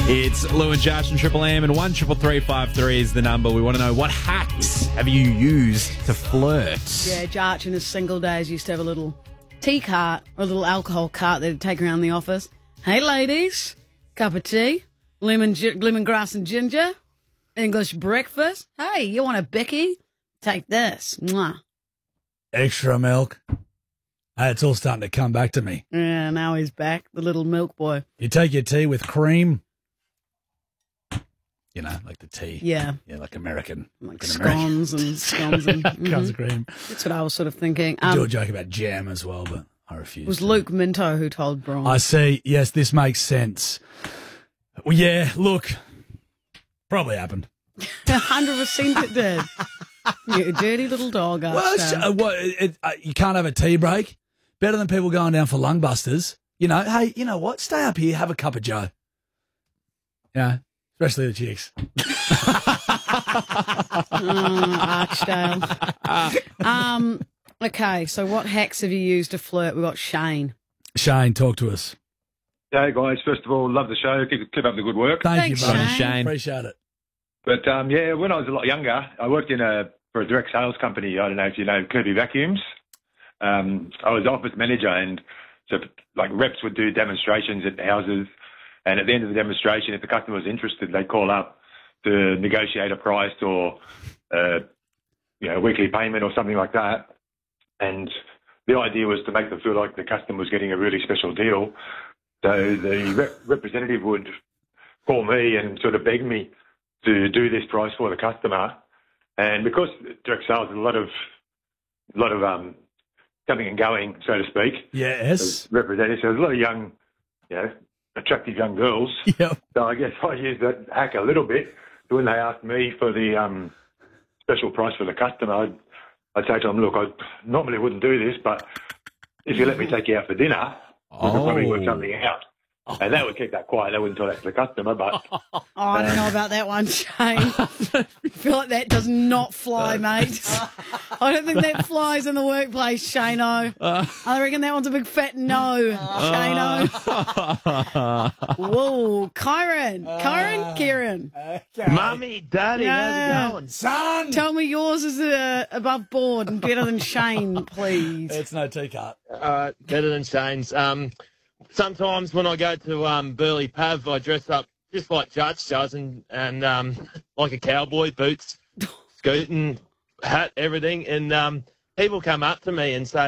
It's Lou and Josh and Triple M, and 133353 is the number. We want to know, what hacks have you used to flirt? Yeah, Jarch in his single days used to have a little tea cart, or a little alcohol cart that he'd take around the office. Hey, ladies, cup of tea, lemongrass and ginger, English breakfast. Hey, you want a bicky? Take this. Mwah. Extra milk. Hey, it's all starting to come back to me. Yeah, now he's back, the little milk boy. You take your tea with cream. You know, like the tea. Yeah. Yeah, like American. Like scones and scones and Scones and cream. That's what I was sort of thinking. I do a joke about jam as well, but I refuse. It was Luke Minto who told Bron. I see. Yes, this makes sense. Well, yeah, look, probably happened. 100% it did. You dirty little dog. You can't have a tea break. Better than people going down for lung busters. You know, hey, you know what? Stay up here, have a cup of joe. Yeah. Especially the chicks. Archdale. Okay, so what hacks have you used to flirt? We've got Shane. Shane, talk to us. Hey, guys. First of all, love the show. Keep up the good work. Thanks, Shane. Shane. Appreciate it. But, yeah, when I was a lot younger, I worked for a direct sales company. I don't know if you know Kirby Vacuums. I was office manager, and so, like, reps would do demonstrations at houses. And at the end of the demonstration, if the customer was interested, they'd call up to negotiate a price or, weekly payment or something like that. And the idea was to make them feel like the customer was getting a really special deal. So the representative would call me and sort of beg me to do this price for the customer. And because direct sales is a lot of coming and going, so to speak. Yes. Representatives. So there's a lot of young, attractive young girls. Yep. So I guess I used that hack a little bit. So when they asked me for the special price for the customer, I'd say to them, look, I normally wouldn't do this, but if you let me take you out for dinner, we could probably work something out. And that would keep that quiet. They wouldn't tell that to the customer, but... I don't know about that one, Shane. I feel like that does not fly, mate. I don't think that flies in the workplace, Shane-o. I reckon that one's a big fat no, Shane-o. Whoa, Kieran. Mummy, Daddy, how's it going? Son! Tell me yours is above board and better than Shane, please. It's no tea cart. Better than Shane's. Sometimes when I go to Burley Pav, I dress up just like Judge does and like a cowboy, boots, scooting, hat, everything. And people come up to me and say,